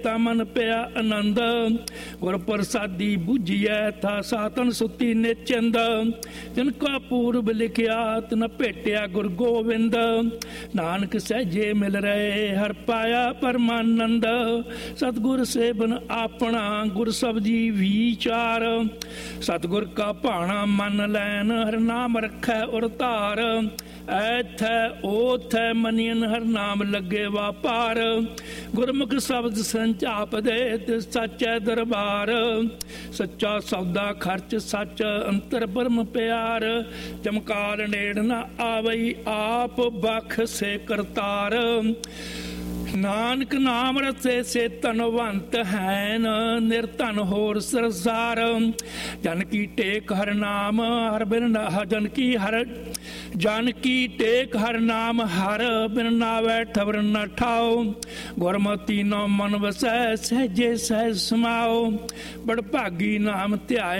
ਤਾ ਮਨ ਪਿਆ ਆਨੰਦ। ਗੁਰ ਪ੍ਰਸਾਦੀ ਬੁਝੀਐ ਥਾ ਸਾਤਨ ਸੁਤੀ ਨਿਚੰਦ। ਜਿਨ ਕਾ ਪੂਰਬ ਲਿਖਿਆ ਤਿਨ ਭੇਟਿਆ ਗੁਰ ਗੋਬਿੰਦ। ਨਾਨਕ ਸਹਿਜੇ ਮਿਲ ਰਹੇ ਹਰ ਪਾਇਆ ਪਰਮਾਨੰਦ। ਸਤਿਗੁਰ ਸੇਵਨ ਆਪਣਾ ਗੁਰ ਸਬਦੀ ਵਿਚਾਰ। ਸਤਿਗੁਰ ਕਾ ਭਾਣਾ ਮੰਨ ਲੈਨ ਹਰ ਨਾਮ ਰੱਖੈ ਉਰ ਧਾਰ। ਐਥੈ ਓਥੈ ਮਨੀਨ ਹਰ ਨਾਮ ਲੱਗੇ ਵਾਪਾਰ। ਗੁਰਮੁਖ ਸ਼ਬਦ ਸੰਚਾਪ ਦੇ ਤਿਸ ਸੱਚੈ ਦਰਬਾਰ। ਸੱਚਾ ਸੌਦਾ ਖਰਚ ਸੱਚ ਅੰਤਰ ਬਰਮ ਪਿਆਰ। ਚਮਕਾਰ ਨੇੜ ਨਾ ਆਵਈ ਆਪ ਬਖ ਸੇ ਕਰਤਾਰ। ਨਾਨਕ ਨਾਮ ਰਸੇ ਸੇ ਧਨਵੰਤ ਹੈਨ ਨਿਰਧਨ ਹੋਰ ਸਰਸਾਰ। ਜਨ ਕੀ ਟੇਕ ਹਰ ਨਾਮ ਹਰ ਬਿਨ ਜਨ ਕੀ ਹਰ ਜਨ ਕੀ ਟੇਕ ਹਰ ਨਾਮ ਹਰ ਬਿਨ ਨਾਵੈ ਠਵਰ ਨ ਠਾਓ। ਗੁਰਮਤਿ ਨੋ ਮਨ ਵਸੈ ਸਹਿਜੇ ਸਹਿਜ ਸਮਾਓ। ਬੜ ਭਾਗੀ ਨਾਮ ਧਿਆਏ